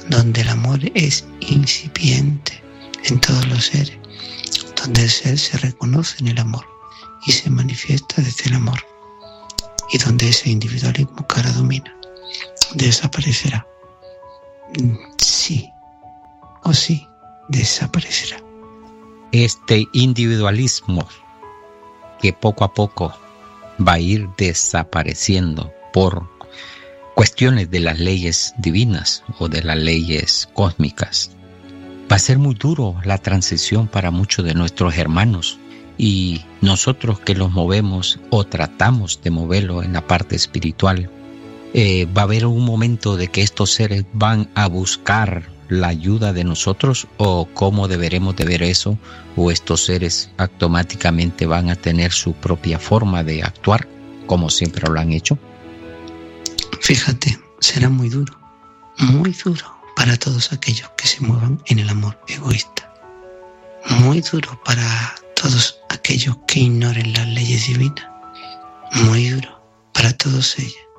donde el amor es incipiente en todos los seres, donde el ser se reconoce en el amor y se manifiesta desde el amor, y donde ese individualismo que ahora domina desaparecerá. Sí o sí desaparecerá. Este individualismo que poco a poco va a ir desapareciendo por cuestiones de las leyes divinas o de las leyes cósmicas. Va a ser muy duro la transición para muchos de nuestros hermanos, y nosotros que los movemos o tratamos de moverlo en la parte espiritual, va a haber un momento de que estos seres van a buscar la ayuda de nosotros, o cómo deberemos de ver eso, o estos seres automáticamente van a tener su propia forma de actuar como siempre lo han hecho. Fíjate, será muy duro para todos aquellos que se muevan en el amor egoísta, muy duro para todos aquellos que ignoren las leyes divinas, muy duro para todos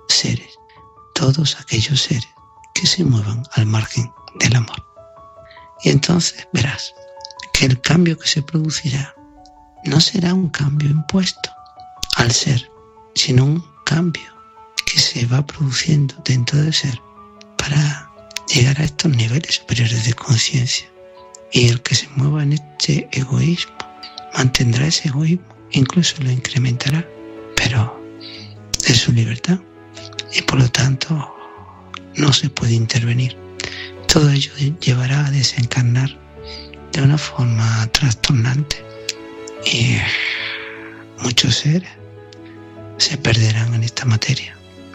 aquellos seres que se muevan al margen del amor. Y entonces verás que el cambio que se producirá no será un cambio impuesto al ser, sino un cambio que se va produciendo dentro del ser para llegar a estos niveles superiores de conciencia. Y el que se mueva en este egoísmo mantendrá ese egoísmo, incluso lo incrementará, pero es su libertad y por lo tanto no se puede intervenir. Todo ello llevará a desencarnar de una forma trastornante, y muchos seres se perderán en esta materia,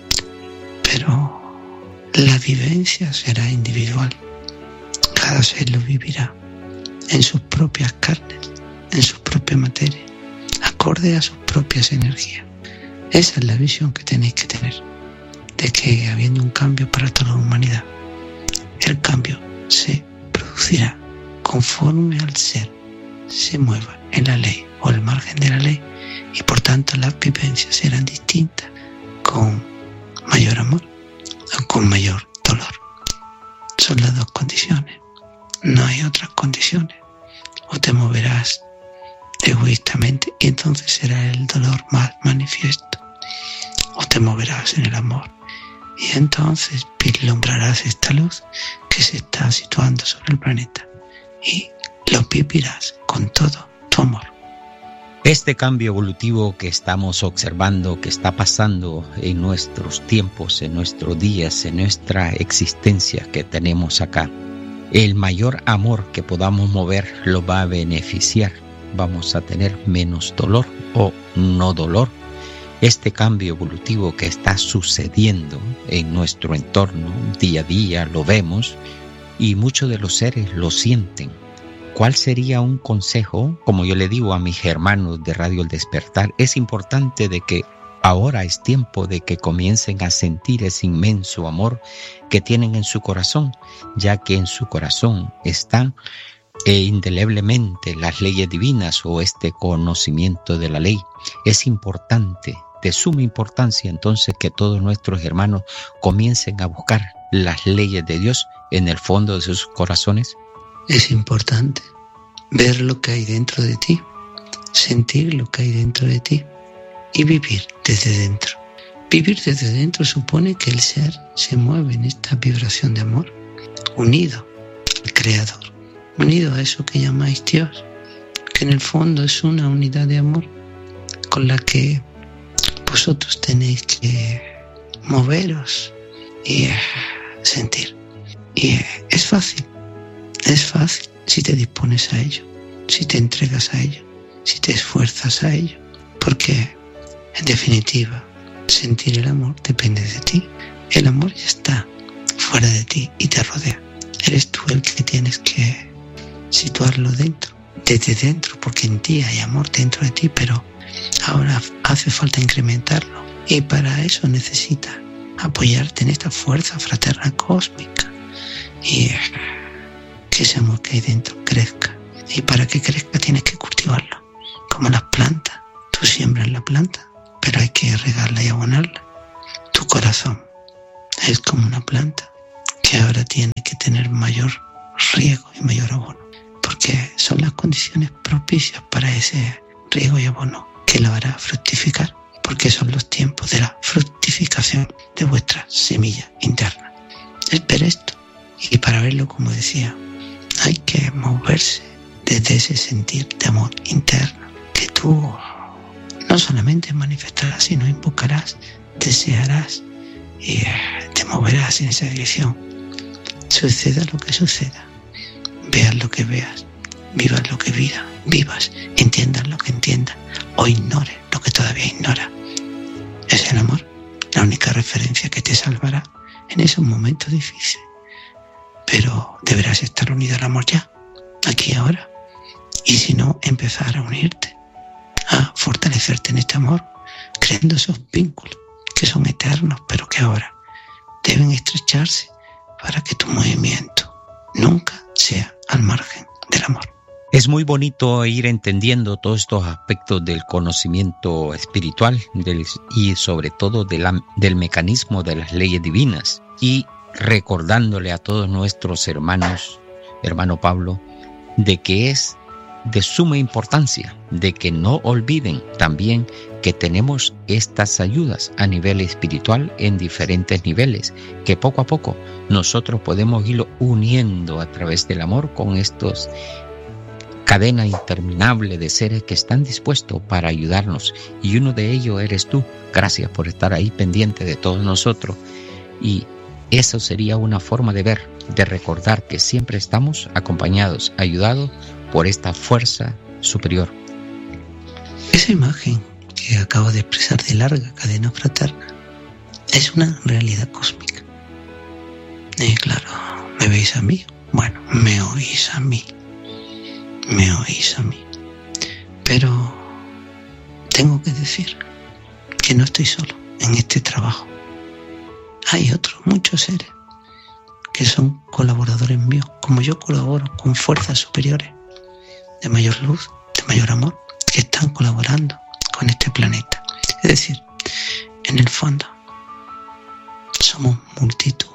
pero la vivencia será individual. Cada ser lo vivirá en sus propias carnes, en su propia materia, acorde a sus propias energías. Esa es la visión que tenéis que tener, de que habiendo un cambio para toda la humanidad, el cambio se producirá conforme al ser se mueva en la ley o al margen de la ley, y por tanto las vivencias serán distintas, con mayor amor o con mayor dolor. Son las dos condiciones, no hay otras condiciones. O te moverás egoístamente y entonces será el dolor más manifiesto, o te moverás en el amor y entonces vislumbrarás esta luz que se está situando sobre el planeta y lo vivirás con todo tu amor. Este cambio evolutivo que estamos observando, que está pasando en nuestros tiempos, en nuestros días, en nuestra existencia que tenemos acá, el mayor amor que podamos mover lo va a beneficiar. Vamos a tener menos dolor o no dolor. Este cambio evolutivo que está sucediendo en nuestro entorno día a día lo vemos, y muchos de los seres lo sienten. ¿Cuál sería un consejo? Como yo le digo a mis hermanos de Radio El Despertar, es importante de que ahora es tiempo de que comiencen a sentir ese inmenso amor que tienen en su corazón, ya que en su corazón están indeleblemente las leyes divinas o este conocimiento de la ley. Es importante, de suma importancia entonces, que todos nuestros hermanos comiencen a buscar las leyes de Dios en el fondo de sus corazones. Es importante ver lo que hay dentro de ti, sentir lo que hay dentro de ti y vivir desde dentro. Vivir desde dentro supone que el ser se mueve en esta vibración de amor, unido al Creador, unido a eso que llamáis Dios, que en el fondo es una unidad de amor con la que vosotros tenéis que moveros y sentir. Y es fácil si te dispones a ello, si te entregas a ello, si te esfuerzas a ello, porque en definitiva sentir el amor depende de ti. El amor ya está fuera de ti y te rodea. Eres tú el que tienes que situarlo dentro, desde dentro, porque en ti hay amor dentro de ti, pero ahora hace falta incrementarlo, y para eso necesitas apoyarte en esta fuerza fraterna cósmica y que ese amor que hay dentro crezca. Y para que crezca tienes que cultivarlo, como las plantas. Tú siembras la planta, pero hay que regarla y abonarla. Tu corazón es como una planta que que ahora tiene que tener mayor riego y mayor abono, porque son las condiciones propicias para ese riego y abono que lo hará fructificar, porque son los tiempos de la fructificación de vuestra semilla interna. Espera esto, y para verlo, como decía, hay que moverse desde ese sentir de amor interno, que tú no solamente manifestarás, sino invocarás, desearás y te moverás en esa dirección. Suceda lo que suceda, veas lo que veas, vivas lo que vivas, entiendas lo que entiendas o ignores lo que todavía ignora. Es el amor la única referencia que te salvará en esos momentos difíciles. Pero deberás estar unido al amor ya, aquí y ahora. Y si no, empezar a unirte, a fortalecerte en este amor, creando esos vínculos que son eternos, pero que ahora deben estrecharse para que tu movimiento nunca sea al margen del amor. Es muy bonito ir entendiendo todos estos aspectos del conocimiento espiritual y sobre todo del mecanismo de las leyes divinas, y recordándole a todos nuestros hermanos, hermano Pablo, de que es de suma importancia, de que no olviden también que tenemos estas ayudas a nivel espiritual en diferentes niveles, que poco a poco nosotros podemos irlo uniendo a través del amor con estos cadena interminable de seres que están dispuestos para ayudarnos, y uno de ellos eres tú. Gracias por estar ahí pendiente de todos nosotros, y eso sería una forma de ver, de recordar que siempre estamos acompañados, ayudados por esta fuerza superior. Esa imagen que acabo de expresar de larga cadena fraterna es una realidad cósmica. Y claro, ¿me veis a mí? Bueno, me oís a mí. Me oís a mí. Pero tengo que decir que no estoy solo en este trabajo. Hay otros muchos seres que son colaboradores míos, como yo colaboro con fuerzas superiores de mayor luz, de mayor amor, que están colaborando con este planeta. Es decir, en el fondo somos multitud,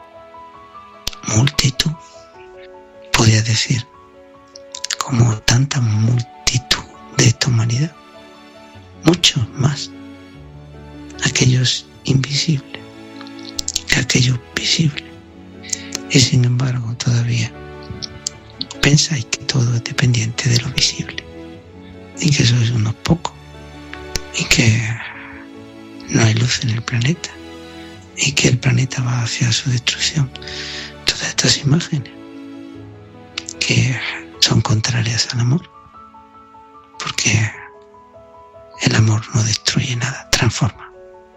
podría decir, como tanta multitud de esta humanidad, muchos más, aquellos invisibles que aquellos visibles, y sin embargo todavía pensáis que todo es dependiente de lo visible y que sois unos pocos y que no hay luz en el planeta y que el planeta va hacia su destrucción. Todas estas imágenes que son contrarias al amor, porque el amor no destruye nada, transforma,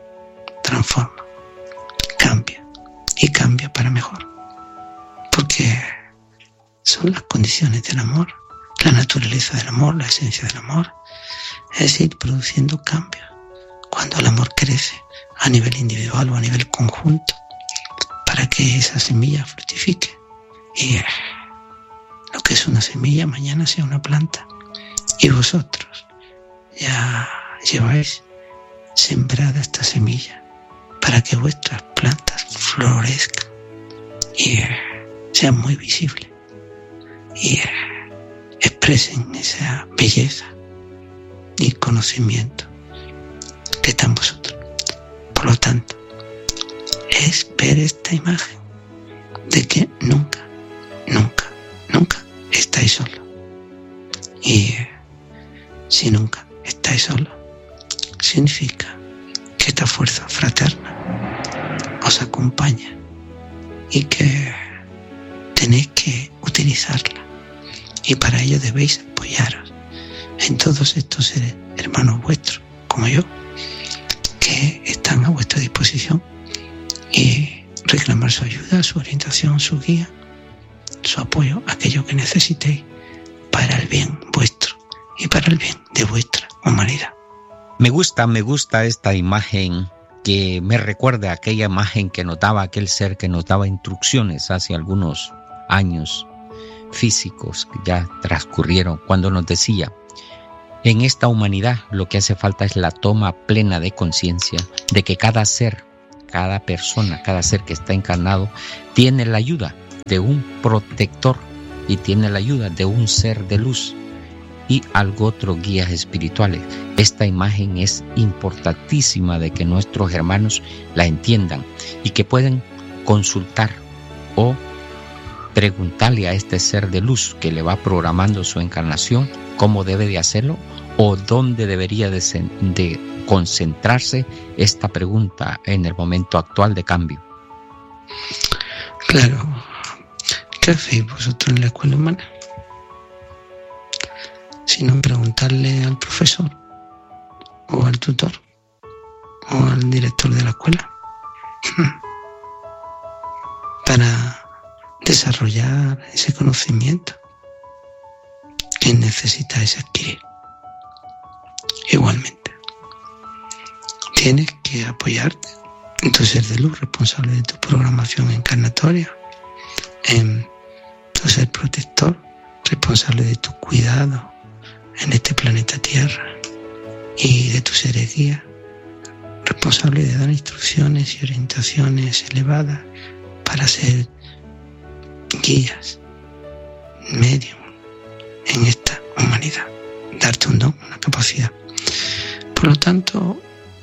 cambia, y cambia para mejor, porque son las condiciones del amor, la naturaleza del amor, la esencia del amor, es ir produciendo cambios. Cuando el amor crece a nivel individual o a nivel conjunto, para que esa semilla fructifique y lo que es una semilla mañana sea una planta, y vosotros ya lleváis sembrada esta semilla para que vuestras plantas florezcan y sean muy visibles y expresen esa belleza y conocimiento que está en vosotros. Por lo tanto, es ver esta imagen de que nunca estáis solos. Y si nunca estáis solos, significa que esta fuerza fraterna os acompaña y que tenéis que utilizarla. Y para ello debéis apoyaros en todos estos seres hermanos vuestros, como yo, que están a vuestra disposición, y reclamar su ayuda, su orientación, su guía, su apoyo, aquello que necesitéis para el bien vuestro y para el bien de vuestra humanidad. Me gusta esta imagen que me recuerda a aquella imagen que nos daba aquel ser que nos daba instrucciones hace algunos años físicos que ya transcurrieron, cuando nos decía: en esta humanidad lo que hace falta es la toma plena de conciencia de que cada ser cada persona, cada ser que está encarnado, tiene la ayuda de un protector y tiene la ayuda de un ser de luz y algo otros guías espirituales. Esta imagen es importantísima de que nuestros hermanos la entiendan y que pueden consultar o preguntarle a este ser de luz que le va programando su encarnación cómo debe de hacerlo o dónde debería de concentrarse esta pregunta en el momento actual de cambio. Claro. ¿Qué hacéis vosotros en la escuela humana? Sino preguntarle al profesor o al tutor o al director de la escuela para desarrollar ese conocimiento que necesitas adquirir. Igualmente, tienes que apoyarte en tu ser de luz, responsable de tu programación encarnatoria, en tu ser protector, responsable de tu cuidado en este planeta Tierra, y de tu ser guía, responsable de dar instrucciones y orientaciones elevadas para ser guías, medium en esta humanidad, darte un don, una capacidad. Por lo tanto,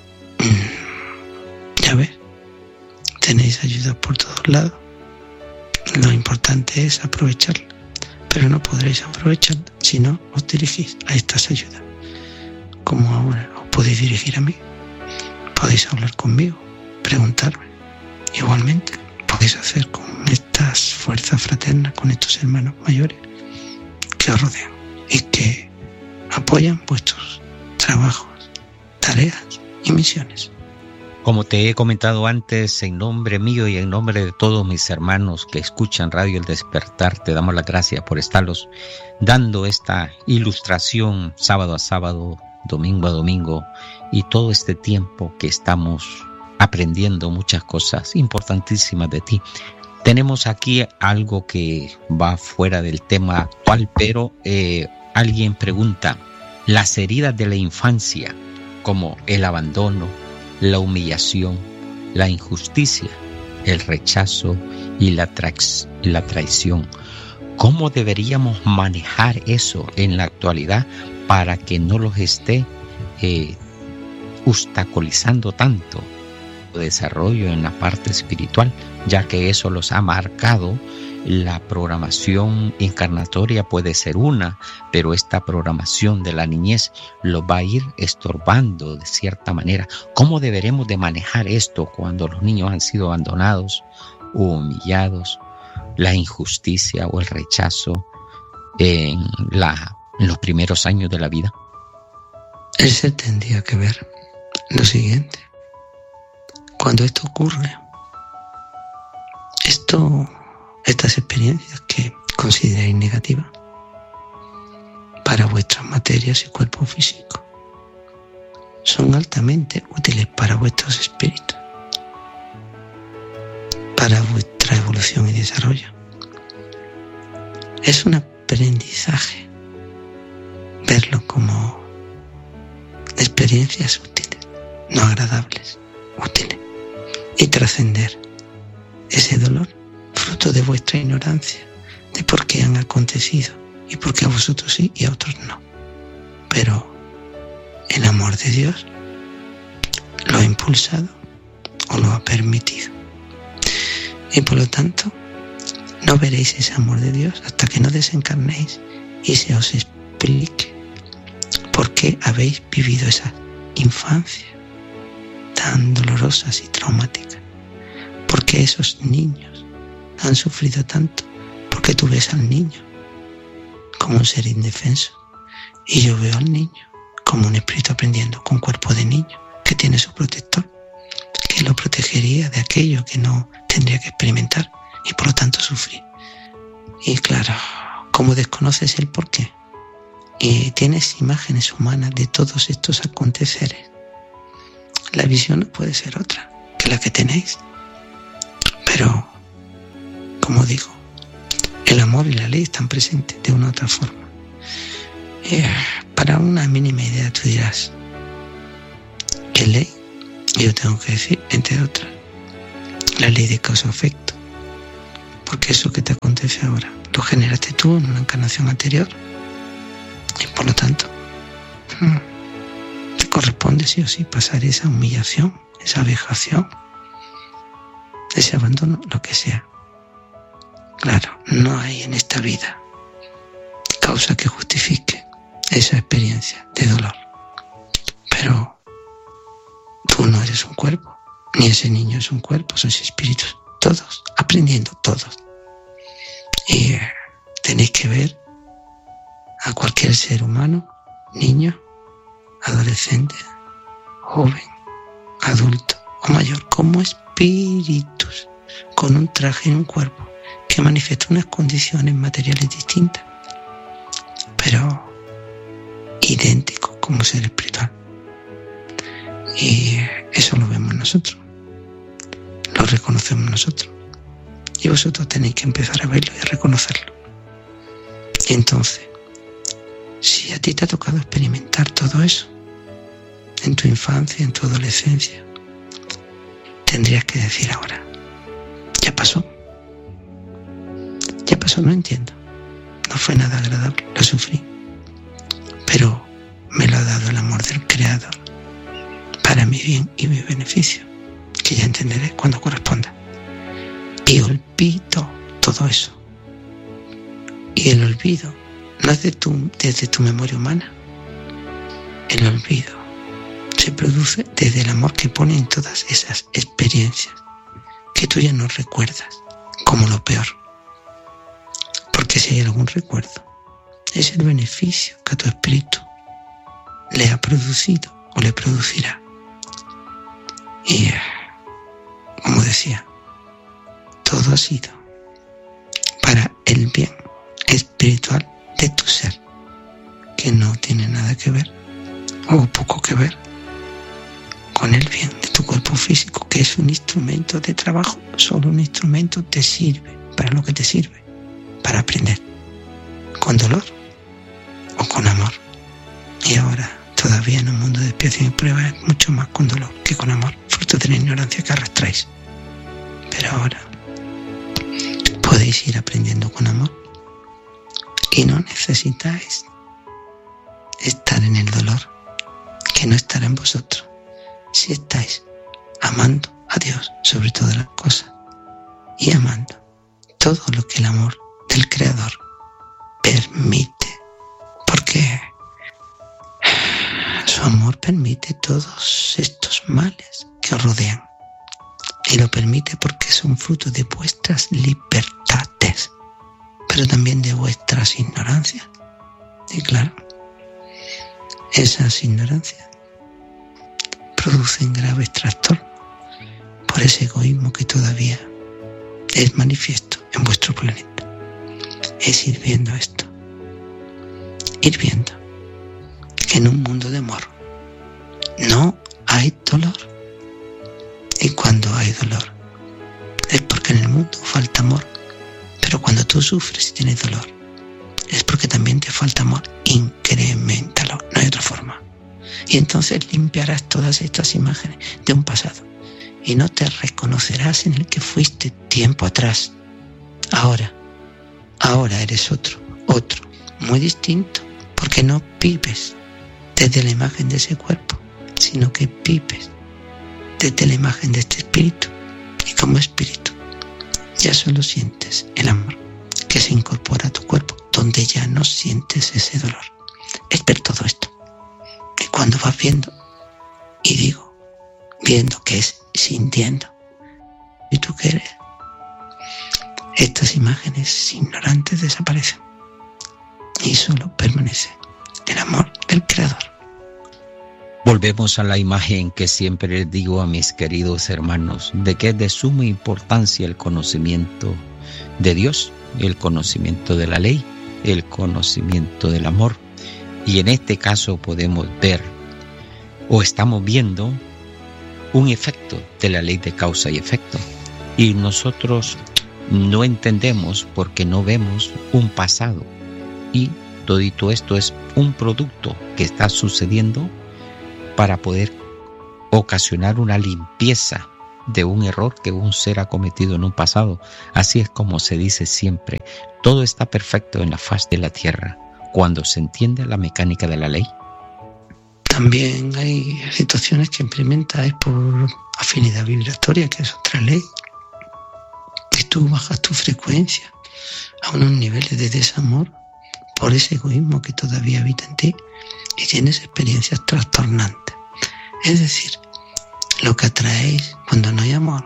ya ves, tenéis ayuda por todos lados. Lo importante es aprovecharla, pero no podréis aprovecharla si no os dirigís a estas ayudas. Como ahora os podéis dirigir a mí, podéis hablar conmigo, preguntarme. Igualmente podéis hacer con estas fuerzas fraternas, con estos hermanos mayores que os rodean y que apoyan vuestros trabajos, tareas y misiones. Como te he comentado antes, en nombre mío y en nombre de todos mis hermanos que escuchan Radio El Despertar, te damos las gracias por estarlos dando esta ilustración sábado a sábado, domingo a domingo, y todo este tiempo que estamos aprendiendo muchas cosas importantísimas de ti. Tenemos aquí algo que va fuera del tema actual, pero alguien pregunta, las heridas de la infancia, como el abandono, la humillación, la injusticia, el rechazo y la traición. ¿Cómo deberíamos manejar eso en la actualidad para que no los esté obstaculizando tanto el desarrollo en la parte espiritual, ya que eso los ha marcado? La programación encarnatoria puede ser una, pero esta programación de la niñez lo va a ir estorbando de cierta manera. ¿Cómo deberemos de manejar esto cuando los niños han sido abandonados o humillados? La injusticia o el rechazo en los primeros años de la vida. Ese tendría que ver lo siguiente. Cuando esto ocurre, estas experiencias que consideráis negativas para vuestras materias y cuerpo físico son altamente útiles para vuestros espíritus, para vuestra evolución y desarrollo. Es un aprendizaje verlo como experiencias útiles, no agradables, útiles, y trascender ese dolor fruto de vuestra ignorancia de por qué han acontecido y por qué a vosotros sí y a otros no. Pero el amor de Dios lo ha impulsado o lo ha permitido. Y por lo tanto, no veréis ese amor de Dios hasta que no desencarnéis y se os explique por qué habéis vivido esa infancia tan dolorosas y traumáticas. ¿Por qué esos niños han sufrido tanto? Porque tú ves al niño como un ser indefenso y yo veo al niño como un espíritu aprendiendo con cuerpo de niño que tiene su protector, que lo protegería de aquello que no tendría que experimentar y por lo tanto sufrir. Y claro, como desconoces el porqué y tienes imágenes humanas de todos estos aconteceres, la visión no puede ser otra que la que tenéis. Pero, como digo, el amor y la ley están presentes de una u otra forma. Para una mínima idea tú dirás, ¿qué ley? Yo tengo que decir, entre otras, la ley de causa-efecto. Porque eso que te acontece ahora lo generaste tú en una encarnación anterior. Y por lo tanto, te corresponde sí o sí pasar esa humillación, esa vejación, ese abandono, lo que sea. Claro, no hay en esta vida causa que justifique esa experiencia de dolor. Pero tú no eres un cuerpo, ni ese niño es un cuerpo, sois espíritus, todos, aprendiendo todos. Y tenéis que ver a cualquier ser humano, niño, adolescente, joven, adulto o mayor, como espíritus, con un traje y un cuerpo que manifiesta unas condiciones materiales distintas, pero idénticos como ser espiritual. Y eso lo vemos nosotros, lo reconocemos nosotros, y vosotros tenéis que empezar a verlo y a reconocerlo. Y entonces, si a ti te ha tocado experimentar todo eso en tu infancia, en tu adolescencia, tendrías que decir ahora: ya pasó, no entiendo, no fue nada agradable, lo sufrí, pero me lo ha dado el amor del Creador para mi bien y mi beneficio, que ya entenderé cuando corresponda. Y olvido todo eso. Y el olvido no es desde tu memoria humana. El olvido se produce desde el amor que pone en todas esas experiencias que tú ya no recuerdas como lo peor. Porque si hay algún recuerdo, es el beneficio que a tu espíritu le ha producido o le producirá. Y, como decía, todo ha sido para el bien espiritual de tu ser, que no tiene nada que ver, o poco que ver, con el bien de tu cuerpo físico, que es un instrumento de trabajo. Solo un instrumento te sirve para lo que te sirve, para aprender, con dolor o con amor. Y ahora, todavía en un mundo de expiación y prueba, es mucho más con dolor que con amor, fruto de la ignorancia que arrastráis. Pero ahora podéis ir aprendiendo con amor y no necesitáis estar en el dolor, que no estará en vosotros si estáis amando a Dios sobre todas las cosas y amando todo lo que el amor del Creador permite, porque su amor permite todos estos males que os rodean, y lo permite porque son fruto de vuestras libertades, pero también de vuestras ignorancias. Y claro, esas ignorancias producen graves trastornos por ese egoísmo que todavía es manifiesto en vuestro planeta. Es ir viendo esto, ir viendo que en un mundo de amor no hay dolor. Y cuando hay dolor es porque en el mundo falta amor. Pero cuando tú sufres y tienes dolor es porque también te falta amor. Increméntalo, no hay otra forma. Y entonces limpiarás todas estas imágenes de un pasado y no te reconocerás en el que fuiste tiempo atrás. Ahora eres otro, muy distinto, porque no vives desde la imagen de ese cuerpo, sino que vives desde la imagen de este espíritu. Y como espíritu ya solo sientes el amor que se incorpora a tu cuerpo, donde ya no sientes ese dolor. Es ver todo esto. Y cuando vas viendo, y digo, viendo que es sintiendo, ¿y tú qué eres? Estas imágenes ignorantes desaparecen y solo permanece el amor del Creador. Volvemos a la imagen que siempre les digo a mis queridos hermanos, de que es de suma importancia el conocimiento de Dios, el conocimiento de la ley, el conocimiento del amor. Y en este caso podemos ver, o estamos viendo, un efecto de la ley de causa y efecto. Y nosotros no entendemos porque no vemos un pasado. Y todito esto es un producto que está sucediendo para poder ocasionar una limpieza de un error que un ser ha cometido en un pasado. Así es como se dice siempre, todo está perfecto en la faz de la tierra, cuando se entiende la mecánica de la ley. También hay situaciones que implementas por afinidad vibratoria, que es otra ley, que tú bajas tu frecuencia a unos niveles de desamor por ese egoísmo que todavía habita en ti y tienes experiencias trastornantes. Es decir, lo que atraéis cuando no hay amor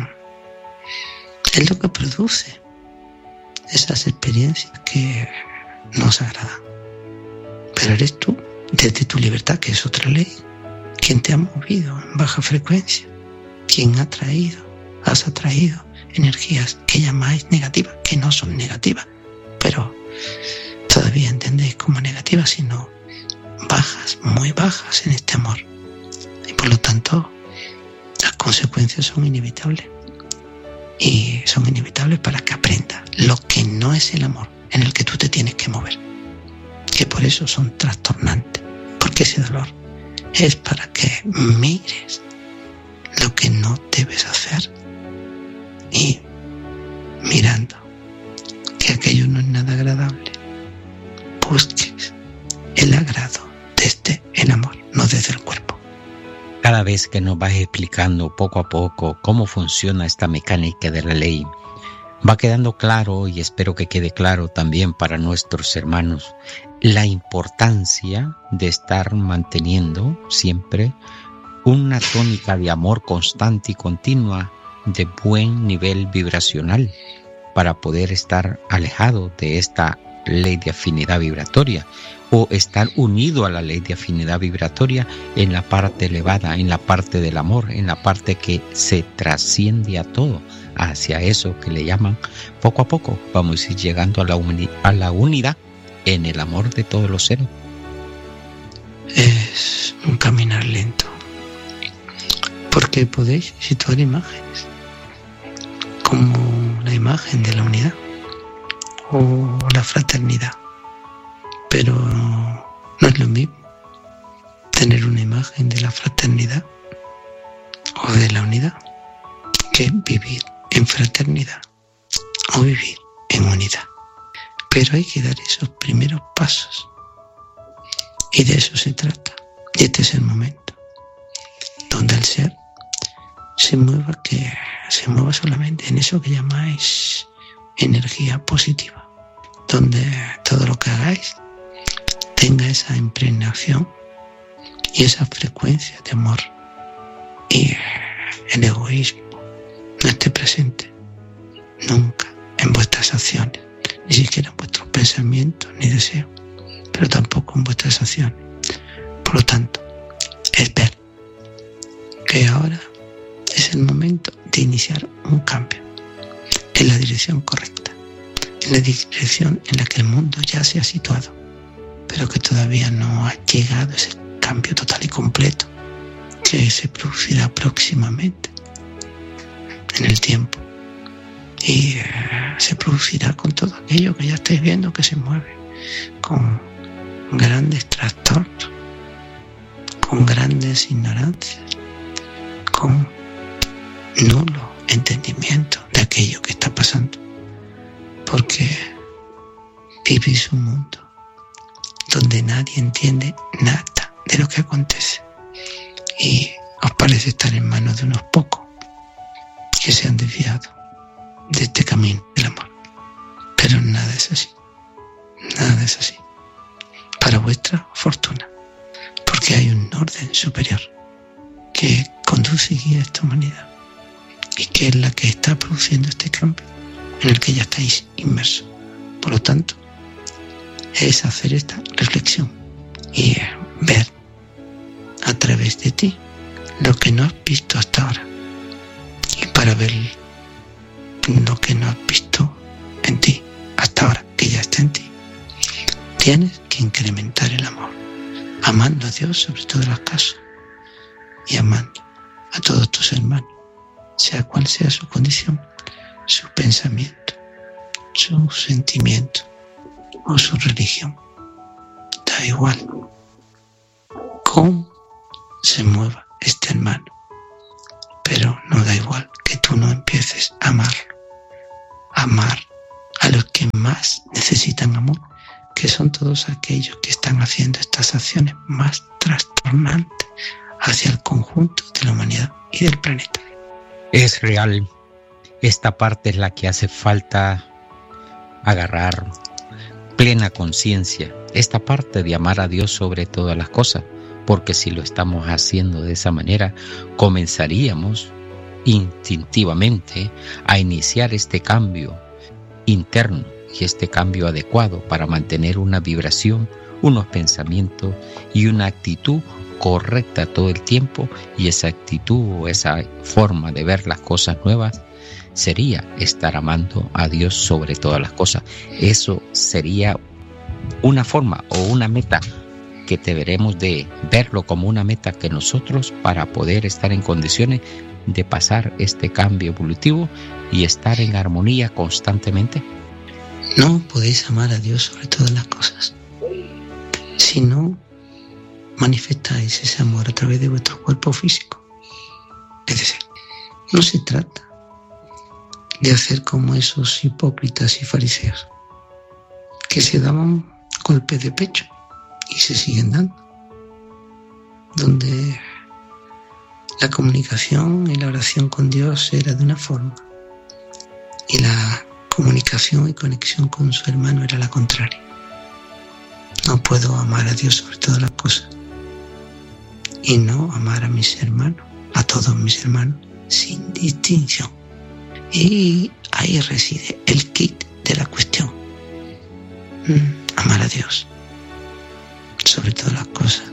es lo que produce esas experiencias que no os agradan. Pero eres tú, desde tu libertad, que es otra ley, quien te ha movido en baja frecuencia, quien has atraído energías que llamáis negativas, que no son negativas, pero todavía entendéis como negativas, sino bajas, muy bajas en este amor. Y por lo tanto, las consecuencias son inevitables. Y son inevitables para que aprendas lo que no es el amor en el que tú te tienes que mover. Que por eso son trastornantes. Porque ese dolor es para que mires lo que no debes hacer. Y mirando que aquello no es nada agradable, busques el agrado desde el amor, no desde el cuerpo. Cada vez que nos vas explicando poco a poco cómo funciona esta mecánica de la ley, va quedando claro, y espero que quede claro también para nuestros hermanos, la importancia de estar manteniendo siempre una tónica de amor constante y continua, de buen nivel vibracional, para poder estar alejado de esta ley de afinidad vibratoria, o estar unido a la ley de afinidad vibratoria en la parte elevada, en la parte del amor, en la parte que se trasciende a todo, hacia eso que le llaman, poco a poco vamos a ir llegando a la unidad en el amor de todos los seres. Es un caminar lento, porque podéis situar imágenes como la imagen de la unidad o la fraternidad, pero no es lo mismo tener una imagen de la fraternidad o de la unidad que vivir en fraternidad o vivir en unidad. Pero hay que dar esos primeros pasos y de eso se trata. Y este es el momento donde el ser se mueva solamente en eso que llamáis energía positiva, donde todo lo que hagáis tenga esa impregnación y esa frecuencia de amor, y el egoísmo no esté presente nunca en vuestras acciones, ni siquiera en vuestros pensamientos ni deseos, pero tampoco en vuestras acciones. Por lo tanto, es ver que ahora es el momento de iniciar un cambio en la dirección correcta, en la dirección en la que el mundo ya se ha situado, pero que todavía no ha llegado ese cambio total y completo que se producirá próximamente en el tiempo, y se producirá con todo aquello que ya estáis viendo que se mueve, con grandes trastornos, con grandes ignorancias, con nulo entendimiento de aquello que está pasando, porque vivís un mundo donde nadie entiende nada de lo que acontece y os parece estar en manos de unos pocos que se han desviado de este camino del amor. Pero nada es así, nada es así, para vuestra fortuna, porque hay un orden superior que conduce y guía a esta humanidad, y que es la que está produciendo este cambio en el que ya estáis inmersos. Por lo tanto, es hacer esta reflexión y ver a través de ti lo que no has visto hasta ahora, y para ver lo que no has visto en ti hasta ahora, que ya está en ti, tienes que incrementar el amor, amando a Dios sobre todas las cosas y amando a todos tus hermanos, sea cual sea su condición, su pensamiento, su sentimiento o su religión. Da igual cómo se mueva este hermano, pero no da igual más necesitan amor, que son todos aquellos que están haciendo estas acciones más trastornantes hacia el conjunto de la humanidad y del planeta. Es real. Esta parte es la que hace falta agarrar plena conciencia. Esta parte de amar a Dios sobre todas las cosas. Porque si lo estamos haciendo de esa manera, comenzaríamos instintivamente a iniciar este cambio interno y este cambio adecuado para mantener una vibración, unos pensamientos y una actitud correcta todo el tiempo, y esa actitud o esa forma de ver las cosas nuevas sería estar amando a Dios sobre todas las cosas. Eso sería una forma o una meta que deberemos de verlo como una meta que nosotros, para poder estar en condiciones de pasar este cambio evolutivo y estar en armonía constantemente. No podéis amar a Dios sobre todas las cosas si no manifestáis ese amor a través de vuestro cuerpo físico. Es decir, no se trata de hacer como esos hipócritas y fariseos que se daban golpes de pecho y se siguen dando, donde la comunicación y la oración con Dios era de una forma y la comunicación y conexión con su hermano era la contraria. No puedo amar a Dios sobre todas las cosas y no amar a mis hermanos, a todos mis hermanos, sin distinción. Y ahí reside el kit de la cuestión. Amar a Dios sobre todas las cosas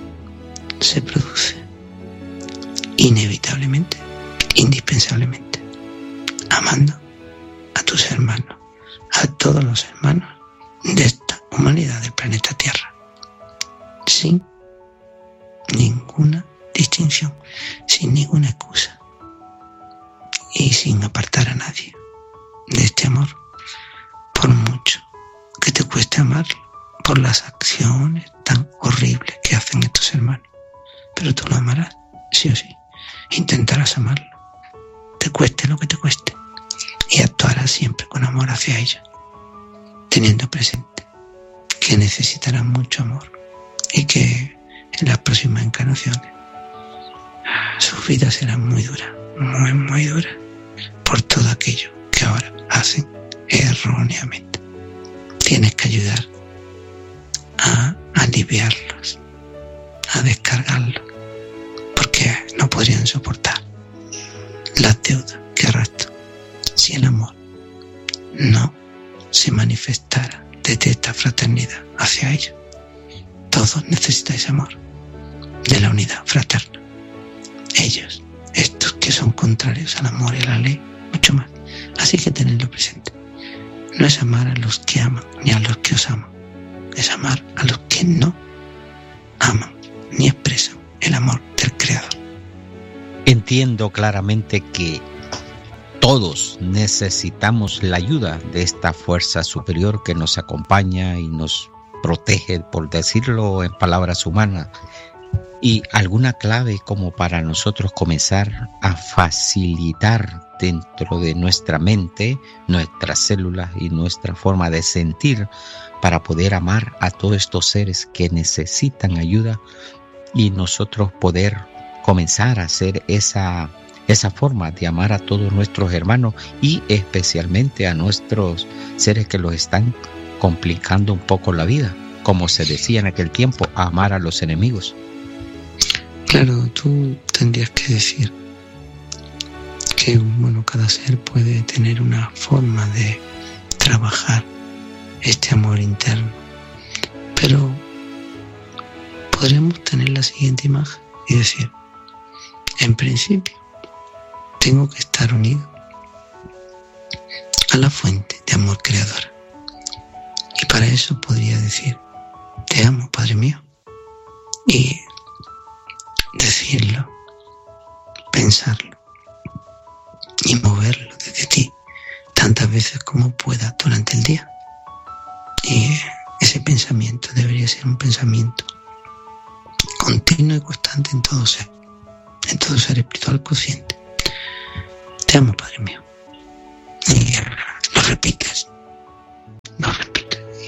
se produce inevitablemente, indispensablemente, amando a tus hermanos, a todos los hermanos de esta humanidad del planeta Tierra, sin ninguna distinción, sin ninguna excusa y sin apartar a nadie de este amor, por mucho que te cueste amarlo, por las acciones tan horribles que hacen estos hermanos. Pero tú lo amarás, sí o sí. Intentarás amarlo, te cueste lo que te cueste, y actuarás siempre con amor hacia ellos, teniendo presente que necesitarán mucho amor y que en las próximas encarnaciones sus vidas serán muy duras, muy, muy duras, por todo aquello que ahora hacen erróneamente. Tienes que ayudar a aliviarlos, a descargarlos, porque no podrían soportar las deudas que arrastran si el amor no se manifestara desde esta fraternidad hacia ellos. Todos necesitáis amor, de la unidad fraterna. Ellos, estos que son contrarios al amor y a la ley, mucho más. Así que tenedlo presente. No es amar a los que aman ni a los que os aman, es amar a los que no aman ni expresan el amor del Creador. Entiendo claramente que todos necesitamos la ayuda de esta fuerza superior que nos acompaña y nos protege, por decirlo en palabras humanas. Y alguna clave como para nosotros comenzar a facilitar dentro de nuestra mente, nuestras células y nuestra forma de sentir, para poder amar a todos estos seres que necesitan ayuda, y nosotros poder comenzar a hacer esa forma de amar a todos nuestros hermanos, y especialmente a nuestros seres que los están complicando un poco la vida, como se decía en aquel tiempo, amar a los enemigos. Claro, tú tendrías que decir que cada ser puede tener una forma de trabajar este amor interno, pero podremos tener la siguiente imagen y decir: en principio tengo que estar unido a la fuente de amor creadora, y para eso podría decir: te amo, Padre mío, y decirlo, pensarlo y moverlo desde ti tantas veces como pueda durante el día. Y ese pensamiento debería ser un pensamiento continuo y constante en todo ser espiritual consciente. Te amo, Padre mío. Y lo repites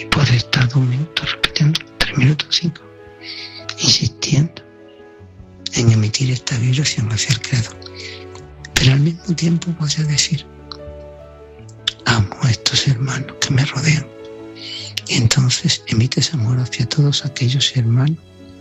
Y puedes estar 2 minutos repitiendo, 3 minutos, 5, insistiendo en emitir esta vibración hacia el Creador. Pero al mismo tiempo puedes decir: amo a estos hermanos que me rodean. Y entonces emites amor hacia todos aquellos hermanos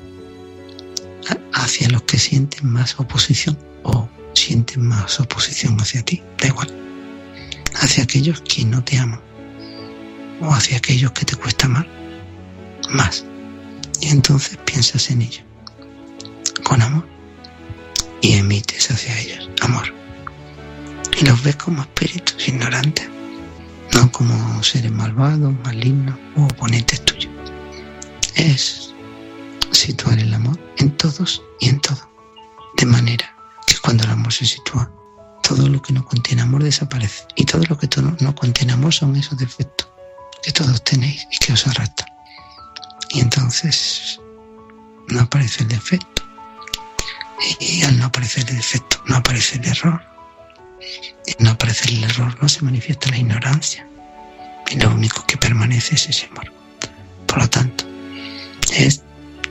hacia los que sienten más oposición o sienten más oposición hacia ti, da igual, hacia aquellos que no te aman o hacia aquellos que te cuesta más. Y entonces piensas en ellos con amor y emites hacia ellos amor. Y los ves como espíritus ignorantes, no como seres malvados, malignos o oponentes tuyos. Es situar el amor en todos y en todo, de manera que cuando el amor se sitúa, todo lo que no contiene amor desaparece, y todo lo que no contiene amor son esos defectos que todos tenéis y que os arrastran. Y entonces no aparece el defecto, y al no aparecer el defecto no aparece el error, y al no aparecer el error no se manifiesta la ignorancia, y lo único que permanece es ese amor. Por lo tanto, es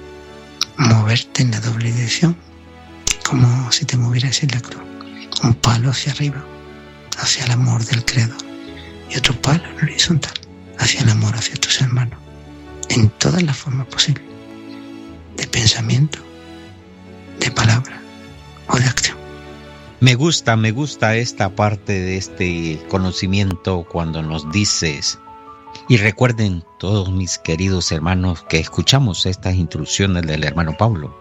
moverte en la doble dirección, como si te movieras en la cruz, un palo hacia arriba, hacia el amor del Creador, y otro palo en horizontal, hacia el amor hacia tus hermanos, en todas las formas posibles, de pensamiento, de palabra o de acción. Me gusta esta parte de este conocimiento cuando nos dices, y recuerden todos mis queridos hermanos que escuchamos estas instrucciones del hermano Pablo,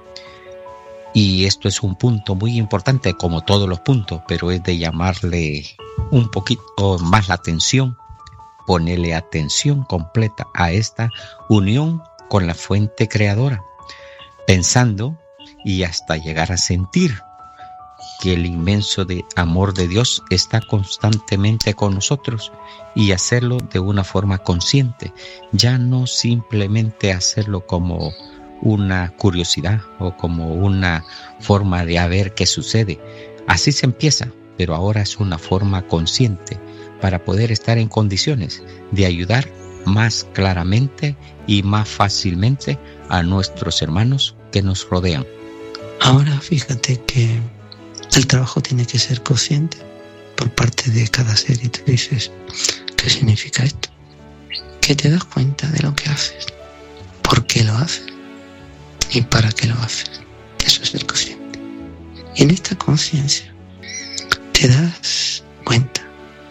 y esto es un punto muy importante como todos los puntos, pero es de llamarle un poquito más la atención, ponerle atención completa a esta unión con la fuente creadora, pensando y hasta llegar a sentir que el inmenso amor de Dios está constantemente con nosotros, y hacerlo de una forma consciente, ya no simplemente hacerlo como una curiosidad o como una forma de a ver qué sucede. Así se empieza, pero ahora es una forma consciente para poder estar en condiciones de ayudar más claramente y más fácilmente a nuestros hermanos que nos rodean. Ahora fíjate que el trabajo tiene que ser consciente por parte de cada ser, y te dices: ¿qué significa esto? Que te das cuenta de lo que haces, por qué lo haces y para qué lo haces. Eso es ser consciente. Y en esta conciencia te das cuenta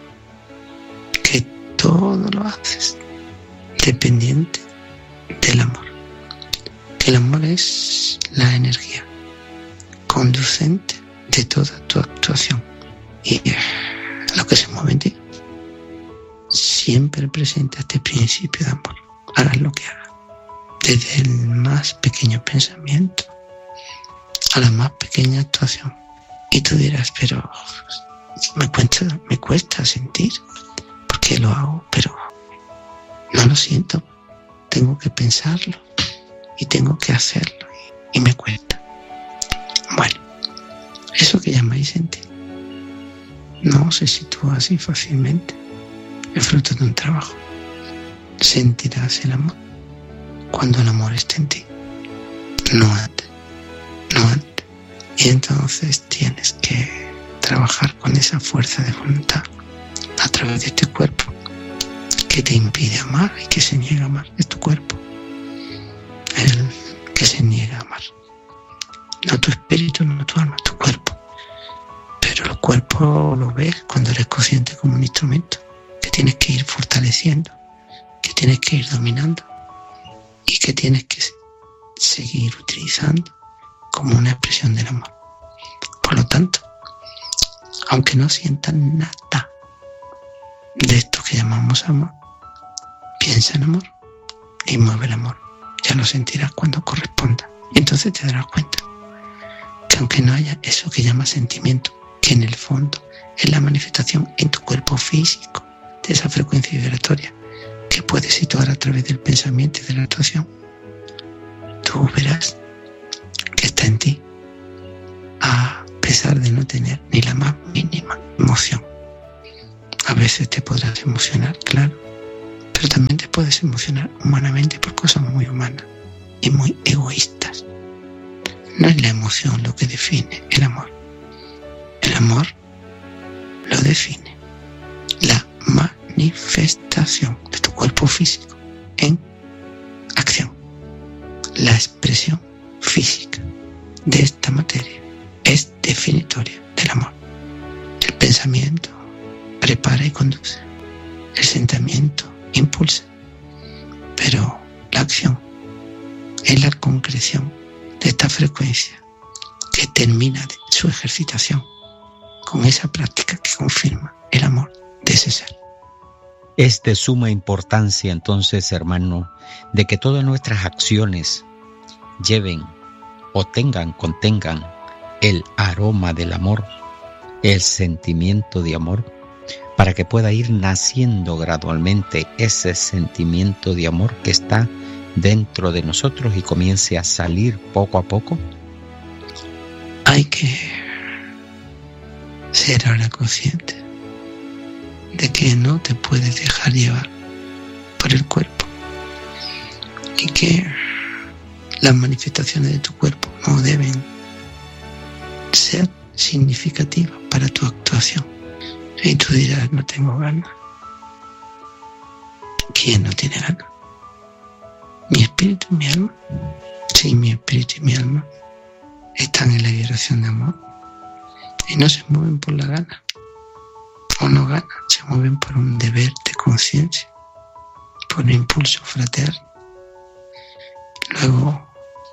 que todo lo haces dependiente del amor. Que el amor es la energía conducente de toda tu actuación, y lo que se mueve en ti siempre presenta este principio de amor. Hagas lo que hagas, desde el más pequeño pensamiento a la más pequeña actuación. Y tú dirás: pero me cuesta sentir, porque lo hago, pero no lo siento, tengo que pensarlo y tengo que hacerlo y me cuesta. Bueno, eso que llamáis sentir no se sitúa así fácilmente. Es fruto de un trabajo. Sentirás el amor cuando el amor esté en ti, no antes. Y entonces tienes que trabajar con esa fuerza de voluntad a través de este cuerpo que te impide amar y que se niega a amar. Es tu cuerpo el que se niega a amar, no tu espíritu, no tu alma, tu cuerpo. Pero el cuerpo lo ves cuando eres consciente como un instrumento que tienes que ir fortaleciendo, que tienes que ir dominando y que tienes que seguir utilizando como una expresión del amor. Por lo tanto, aunque no sientas nada de esto que llamamos amor, piensa en amor y mueve el amor. Ya lo sentirás cuando corresponda. Entonces te darás cuenta que aunque no haya eso que llamas sentimiento, que en el fondo es la manifestación en tu cuerpo físico de esa frecuencia vibratoria que puedes situar a través del pensamiento y de la actuación, tú verás que está en ti, a pesar de no tener ni la más mínima emoción. A veces te podrás emocionar, claro, pero también te puedes emocionar humanamente por cosas muy humanas y muy egoístas. No es la emoción lo que define el amor. El amor lo define la manifestación de tu cuerpo físico en acción. La expresión física de esta materia es definitoria del amor. El pensamiento prepara y conduce. El sentimiento impulsa. Pero la acción es la concreción de esta frecuencia que termina su ejercitación con esa práctica que confirma el amor de ese ser. Es de suma importancia entonces, hermano, de que todas nuestras acciones lleven o contengan el aroma del amor, el sentimiento de amor, para que pueda ir naciendo gradualmente ese sentimiento de amor que está dentro de nosotros y comience a salir poco a poco. Hay que ser ahora consciente de que no te puedes dejar llevar por el cuerpo y que las manifestaciones de tu cuerpo no deben ser significativas para tu actuación. Y tú dirás, no tengo ganas. ¿Quién no tiene ganas? ¿Mi espíritu y mi alma? Sí, mi espíritu y mi alma están en la vibración de amor y no se mueven por la gana o no ganan, se mueven por un deber de conciencia, por un impulso fraterno. Luego,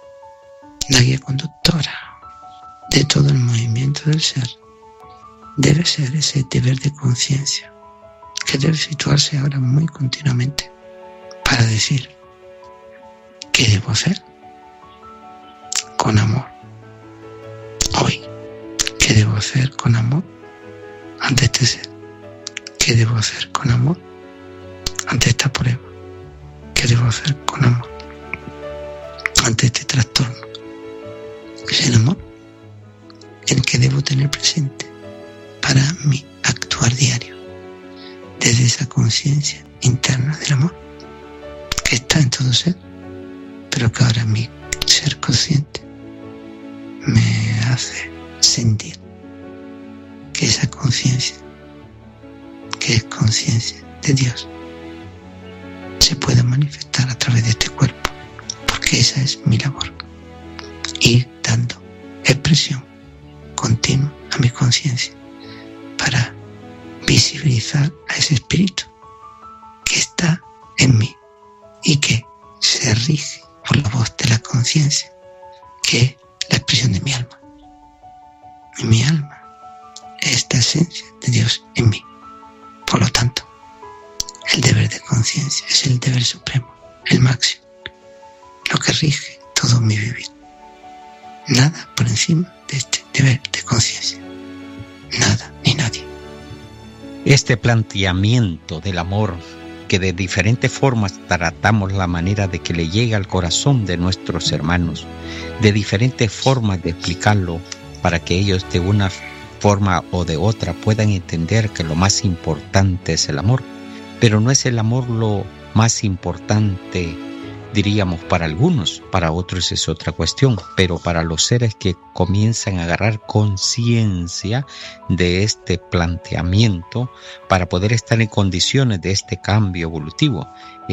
la guía conductora de todo el movimiento del ser debe ser ese deber de conciencia que debe situarse ahora muy continuamente para decir ¿qué debo hacer? Con amor. Hoy, ¿qué debo hacer con amor ante este ser? ¿Qué debo hacer con amor ante esta prueba? ¿Qué debo hacer con amor ante este trastorno? Es el amor el que debo tener presente para mi actuar diario, desde esa conciencia interna del amor que está en todo ser, pero que ahora mi ser consciente me hace sentir que esa conciencia, que es conciencia de Dios, se puede manifestar a través de este cuerpo, porque esa es mi labor, ir dando expresión continua a mi conciencia para visibilizar a ese espíritu que está en mí y que se rige por la voz de la conciencia, que es la expresión de mi alma. Y mi alma es esta esencia de Dios en mí. Por lo tanto, el deber de conciencia es el deber supremo, el máximo, lo que rige todo mi vivir. Nada por encima de este deber de conciencia. Nada ni nadie. Este planteamiento del amor, que de diferentes formas tratamos la manera de que le llegue al corazón de nuestros hermanos, de diferentes formas de explicarlo para que ellos de una forma o de otra puedan entender que lo más importante es el amor, pero no es el amor lo más importante, diríamos, para algunos, para otros es otra cuestión, pero para los seres que comienzan a agarrar conciencia de este planteamiento para poder estar en condiciones de este cambio evolutivo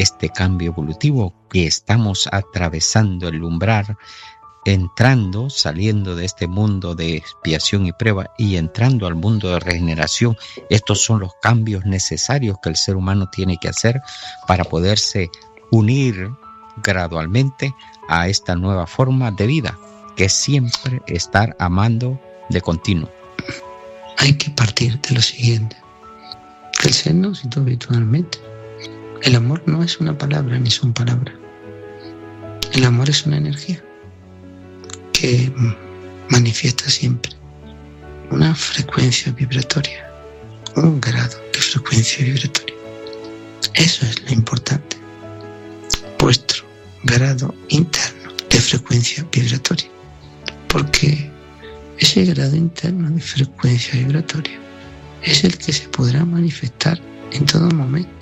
que estamos atravesando el umbral, entrando, saliendo de este mundo de expiación y prueba y entrando al mundo de regeneración. Estos son los cambios necesarios que el ser humano tiene que hacer para poderse unir gradualmente a esta nueva forma de vida, que es siempre estar amando de continuo. Hay que partir de lo siguiente, que el ser nos sitúa habitualmente. El amor no es una palabra ni son palabras. El amor es una energía que manifiesta siempre una frecuencia vibratoria, un grado de frecuencia vibratoria. Eso es lo importante. Vuestro grado interno de frecuencia vibratoria, porque ese grado interno de frecuencia vibratoria es el que se podrá manifestar en todo momento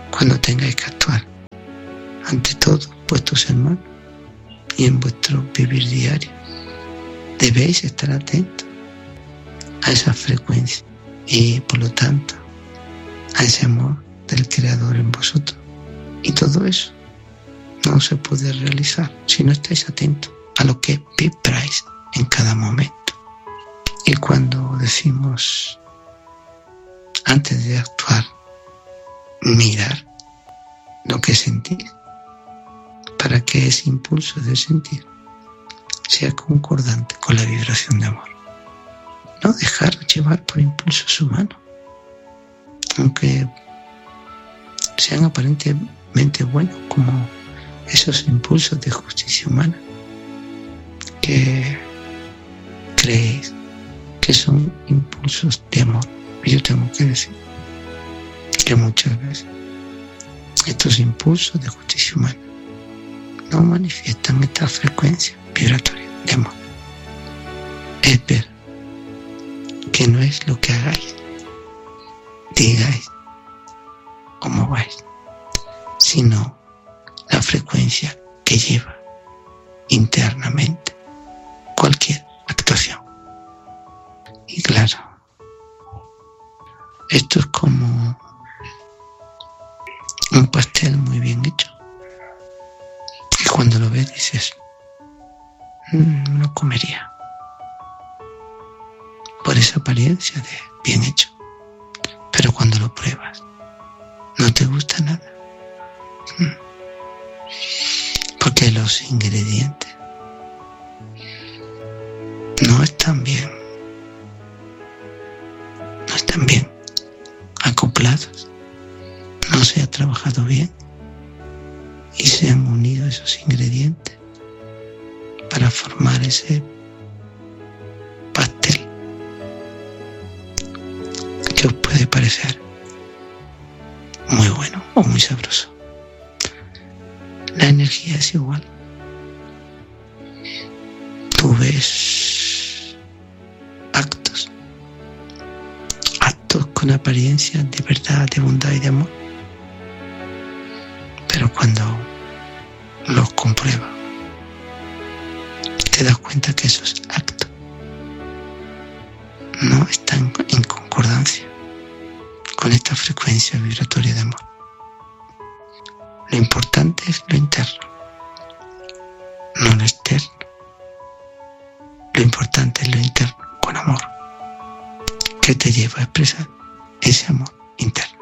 cuando tengáis que actuar. Ante todo, vuestros hermanos y en vuestro vivir diario, debéis estar atentos a esa frecuencia y, por lo tanto, a ese amor del Creador en vosotros. Y todo eso no se puede realizar si no estáis atentos a lo que vibráis en cada momento. Y cuando decimos, antes de actuar, mirar lo que sentís, para que ese impulso de sentir sea concordante con la vibración de amor. No dejar llevar por impulsos humanos, aunque sean aparentemente buenos, como esos impulsos de justicia humana que creéis que son impulsos de amor. Y yo tengo que decir que muchas veces estos impulsos de justicia humana no manifiestan esta frecuencia vibratoria de amor. Es ver que no es lo que hagáis, digáis o mováis, sino la frecuencia que lleva internamente cualquier actuación. Y claro, esto es como un pastel muy bien hecho. Y cuando lo ves dices, no comería. Por esa apariencia de bien hecho. Pero cuando lo pruebas, no te gusta nada. Porque los ingredientes no están bien acoplados, no se ha trabajado bien y se han unido esos ingredientes para formar ese pastel que os puede parecer muy bueno o muy sabroso. La energía es igual. Tú ves actos con apariencia de verdad, de bondad y de amor, pero cuando los compruebas te das cuenta que esos actos no están en concordancia con esta frecuencia vibratoria de amor. Lo importante es lo interno, no lo externo. Lo importante es lo interno, con amor, que te lleva a expresar ese amor interno.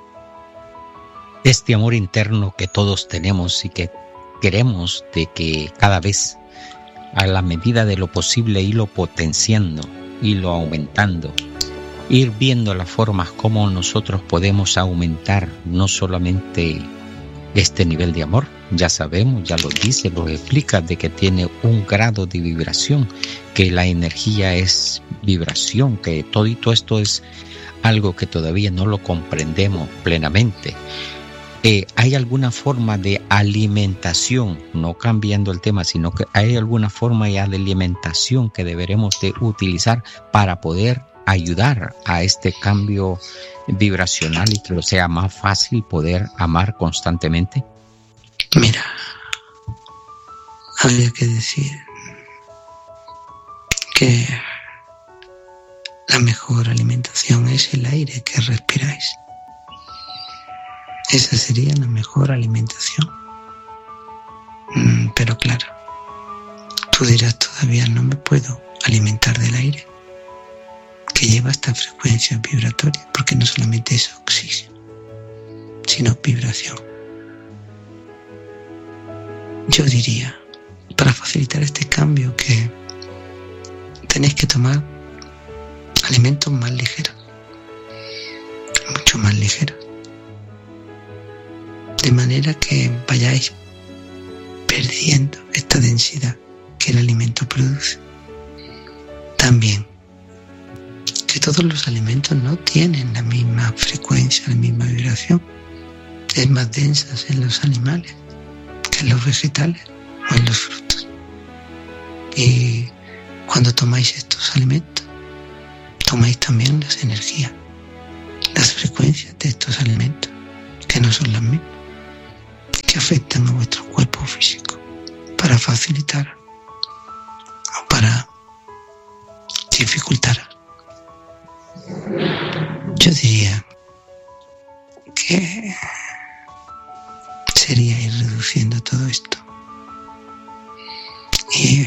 Este amor interno que todos tenemos y que queremos de que cada vez, a la medida de lo posible, irlo potenciando, irlo aumentando, ir viendo las formas como nosotros podemos aumentar no solamente este nivel de amor, ya sabemos, ya lo dice, lo explica, de que tiene un grado de vibración, que la energía es vibración, que todo esto es algo que todavía no lo comprendemos plenamente. ¿Hay alguna forma de alimentación, no cambiando el tema, sino que hay alguna forma ya de alimentación que deberemos de utilizar para poder ayudar a este cambio vibracional y que lo sea más fácil poder amar constantemente? Mira, habría que decir que la mejor alimentación es el aire que respiráis. Esa sería la mejor alimentación. Pero claro, tú dirás, todavía no me puedo alimentar del aire que lleva esta frecuencia vibratoria, porque no solamente es oxígeno, sino vibración. Yo diría, para facilitar este cambio, que tenéis que tomar alimentos más ligeros, mucho más ligeros, de manera que vayáis perdiendo esta densidad que el alimento produce. También que todos los alimentos no tienen la misma frecuencia, la misma vibración. Es más densas en los animales que en los vegetales o en los frutos. Y cuando tomáis estos alimentos, tomáis también las energías, las frecuencias de estos alimentos, que no son las mismas, que afectan a vuestro cuerpo físico, para facilitar o para dificultar. Yo diría que sería ir reduciendo todo esto y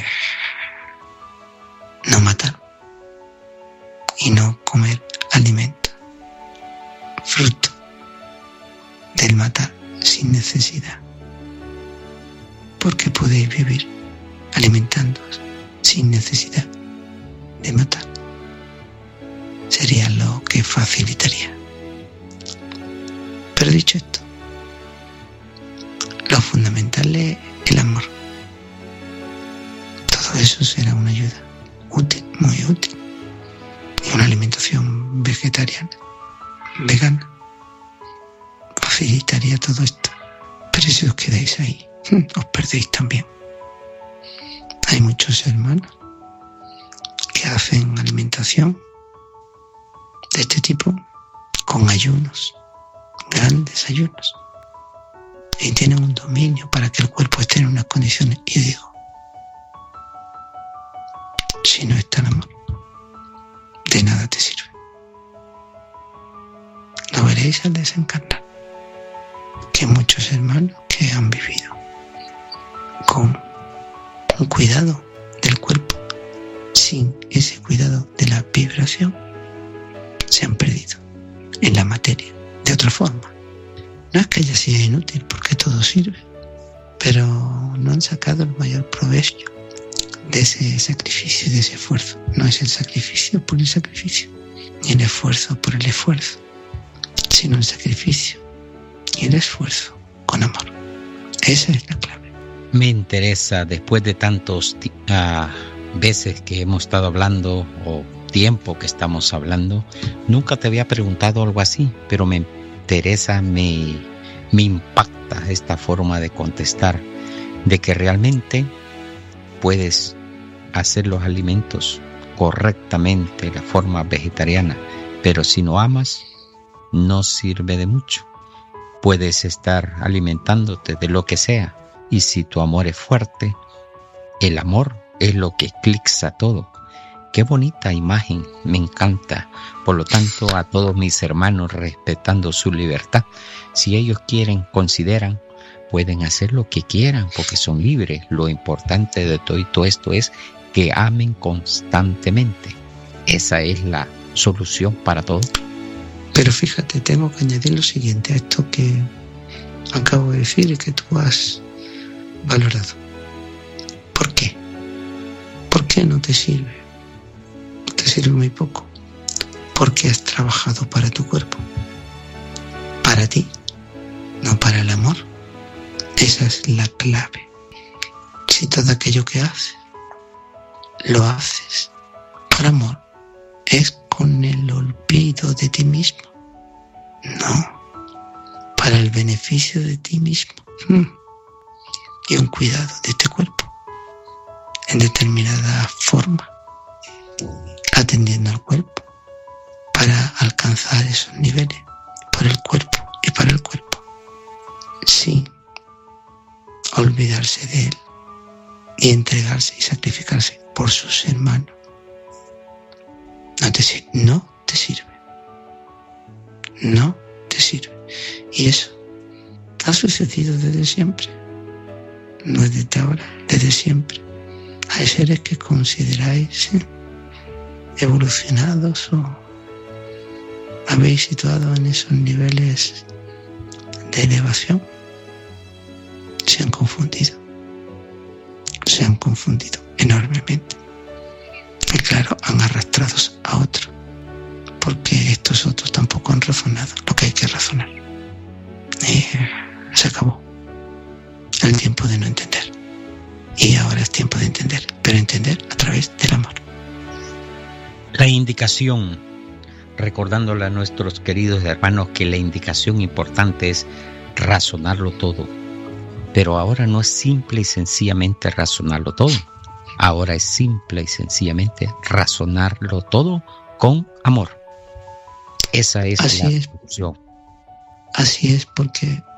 no matar y no comer alimentos fruto del matar sin necesidad, porque podéis vivir alimentándoos sin necesidad de matar. Sería lo que facilitaría. Pero dicho esto, lo fundamental es el amor. Todo eso será una ayuda útil, muy útil. Y una alimentación vegetariana, vegana, facilitaría todo esto. Pero si os quedáis ahí, os perdéis también. Hay muchos hermanos que hacen alimentación de este tipo con ayunos, grandes ayunos, y tienen un dominio para que el cuerpo esté en unas condiciones. Y digo, si no está el amor, de nada te sirve. Lo veréis al desencarnar, que muchos hermanos que han vivido con un cuidado del cuerpo, sin ese cuidado de la vibración, se han perdido en la materia de otra forma. No es que haya sido inútil, porque todo sirve, pero no han sacado el mayor provecho de ese sacrificio, de ese esfuerzo. No es el sacrificio por el sacrificio, ni el esfuerzo por el esfuerzo, sino el sacrificio y el esfuerzo con amor. Esa es la clave. Me interesa, después de tantos veces que hemos estado hablando, o tiempo que estamos hablando, nunca te había preguntado algo así, pero me interesa, me impacta esta forma de contestar, de que realmente puedes hacer los alimentos correctamente, la forma vegetariana, pero si no amas, no sirve de mucho. Puedes estar alimentándote de lo que sea, y si tu amor es fuerte, el amor es lo que eclipsa todo. Qué bonita imagen, me encanta. Por lo tanto, a todos mis hermanos, respetando su libertad, si ellos quieren, consideran, pueden hacer lo que quieran, porque son libres. Lo importante de todo esto es que amen constantemente. Esa es la solución para todo. Pero fíjate, tengo que añadir lo siguiente a esto que acabo de decir y que tú has valorado. ¿Por qué? ¿Por qué no te sirve? Te sirve muy poco. Porque has trabajado para tu cuerpo, para ti, no para el amor. Esa es la clave. Si todo aquello que haces lo haces por amor, es con el olvido de ti mismo, no, para el beneficio de ti mismo y un cuidado de este cuerpo en determinada forma, atendiendo al cuerpo para alcanzar esos niveles por el cuerpo y para el cuerpo, sin olvidarse de él y entregarse y sacrificarse por sus hermanos. No te sirve. No te sirve. Y eso ha sucedido desde siempre. No es desde ahora, desde siempre. Hay seres que consideráis evolucionados o habéis situado en esos niveles de elevación. Se han confundido enormemente. Y claro, han arrastrado a otros, porque estos otros tampoco han razonado lo que hay que razonar. Y se acabó el tiempo de no entender. Y ahora es tiempo de entender, pero entender a través del amor. La indicación, recordándole a nuestros queridos hermanos que la indicación importante es razonarlo todo. Pero ahora no es simple y sencillamente razonarlo todo. Ahora es simple y sencillamente razonarlo todo con amor. Esa es la solución. así es porque